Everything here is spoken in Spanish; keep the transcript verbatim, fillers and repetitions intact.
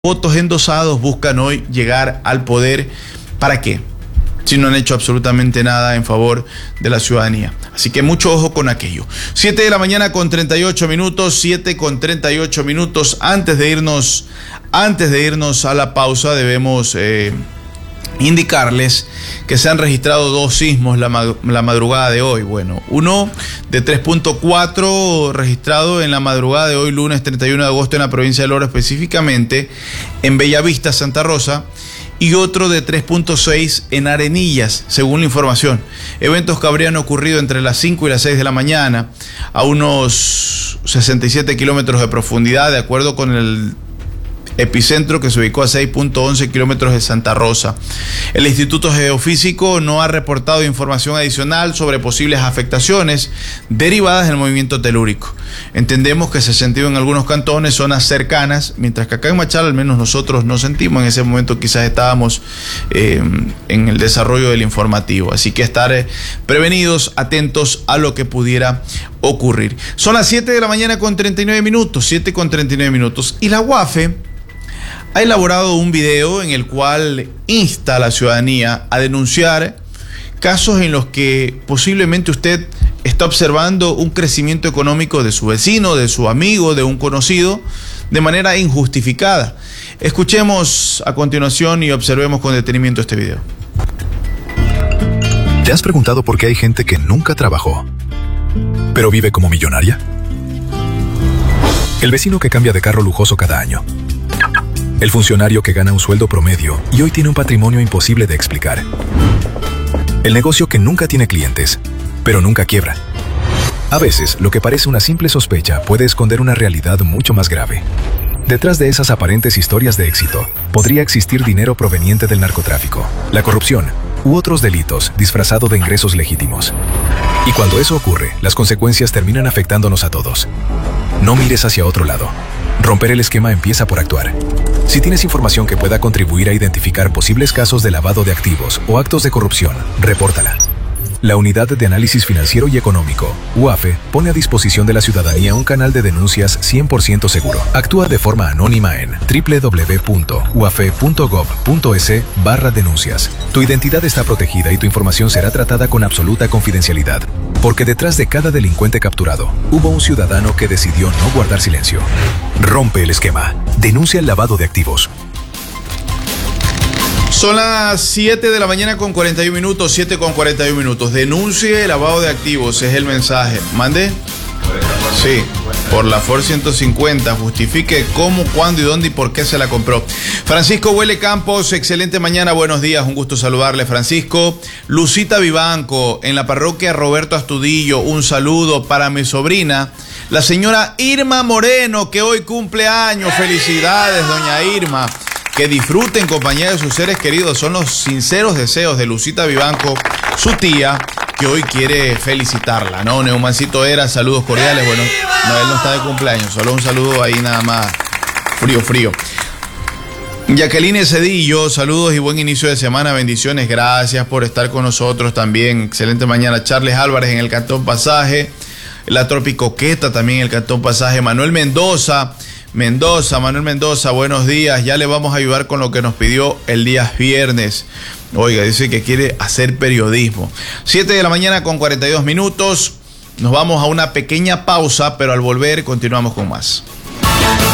votos endosados buscan hoy llegar al poder. ¿Para qué? Si no han hecho absolutamente nada en favor de la ciudadanía. Así que mucho ojo con aquello. siete de la mañana con treinta y ocho minutos, siete con treinta y ocho minutos. Antes de irnos, antes de irnos a la pausa, debemos eh, indicarles que se han registrado dos sismos la, la madrugada de hoy. Bueno, uno de tres punto cuatro registrado en la madrugada de hoy, lunes treinta y uno de agosto, en la provincia del Oro, específicamente en Bellavista, Santa Rosa, y otro de tres punto seis en Arenillas, según la información. Eventos que habrían ocurrido entre las cinco y las seis de la mañana, a unos sesenta y siete kilómetros de profundidad, de acuerdo con el epicentro, que se ubicó a seis punto once kilómetros de Santa Rosa. El Instituto Geofísico no ha reportado información adicional sobre posibles afectaciones derivadas del movimiento telúrico. Entendemos que se sintió en algunos cantones, zonas cercanas, mientras que acá en Machala al menos nosotros no sentimos. En ese momento quizás estábamos eh, en el desarrollo del informativo. Así que estar eh, prevenidos, atentos a lo que pudiera ocurrir. Son las siete de la mañana con treinta y nueve minutos, siete con treinta y nueve minutos. Y la U A F E ha elaborado un video en el cual insta a la ciudadanía a denunciar casos en los que posiblemente usted está observando un crecimiento económico de su vecino, de su amigo, de un conocido, de manera injustificada. Escuchemos a continuación y observemos con detenimiento este video. ¿Te has preguntado por qué hay gente que nunca trabajó, pero vive como millonaria? El vecino que cambia de carro lujoso cada año. El funcionario que gana un sueldo promedio y hoy tiene un patrimonio imposible de explicar. El negocio que nunca tiene clientes, pero nunca quiebra. A veces, lo que parece una simple sospecha puede esconder una realidad mucho más grave. Detrás de esas aparentes historias de éxito, podría existir dinero proveniente del narcotráfico, la corrupción u otros delitos disfrazado de ingresos legítimos. Y cuando eso ocurre, las consecuencias terminan afectándonos a todos. No mires hacia otro lado. Romper el esquema empieza por actuar. Si tienes información que pueda contribuir a identificar posibles casos de lavado de activos o actos de corrupción, repórtala. La Unidad de Análisis Financiero y Económico, U A F E, pone a disposición de la ciudadanía un canal de denuncias cien por ciento seguro. Actúa de forma anónima en doble u doble u doble u punto u a f e punto gov punto es barra denuncias. Tu identidad está protegida y tu información será tratada con absoluta confidencialidad. Porque detrás de cada delincuente capturado, hubo un ciudadano que decidió no guardar silencio. Rompe el esquema. Denuncia el lavado de activos. Son las siete de la mañana con cuarenta y un minutos, siete con cuarenta y un minutos. Denuncie el lavado de activos, es el mensaje. ¿Mande? Sí, por la Ford ciento cincuenta. Justifique cómo, cuándo y dónde y por qué se la compró. Francisco Huele Campos, excelente mañana, buenos días, un gusto saludarle, Francisco. Lucita Vivanco, en la parroquia Roberto Astudillo, un saludo para mi sobrina, la señora Irma Moreno, que hoy cumple años. Felicidades, doña Irma. Que disfruten en compañía de sus seres queridos. Son los sinceros deseos de Lucita Vivanco, su tía, que hoy quiere felicitarla, ¿no? Neumancito Era, saludos cordiales. Bueno, no, él no está de cumpleaños, solo un saludo ahí nada más, frío, frío. Jacqueline Cedillo, saludos y buen inicio de semana, bendiciones, gracias por estar con nosotros también. Excelente mañana. Charles Álvarez en el Cantón Pasaje, la Tropicoqueta también en el Cantón Pasaje. Manuel Mendoza, Mendoza, Manuel Mendoza, buenos días. Ya le vamos a ayudar con lo que nos pidió el día viernes. Oiga, dice que quiere hacer periodismo. siete de la mañana con cuarenta y dos minutos. Nos vamos a una pequeña pausa, pero al volver continuamos con más.